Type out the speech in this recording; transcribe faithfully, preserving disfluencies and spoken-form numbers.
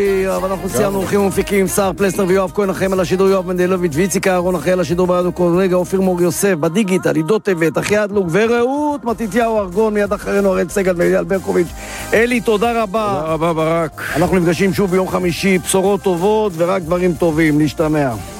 אבל אנחנו סיימנו אורחים ומפיקים, שר פלסנר ויואב כהן, אחראים על השידור יואב מנדלוביץ' ואיציק אהרון, אחראי על השידור ברדיו קולגה, אופיר מור יוסף, בדיגיטל, עידו טבת, אחי אדלוק ורעות מתתיהו ארגון, מיד אחרינו אראל סגל ואייל ברקוביץ'. אלי, תודה רבה. תודה רבה ברק. אנחנו נפגשים שוב ביום חמישי, בשורות טובות ורק דברים טובים, להשתמע.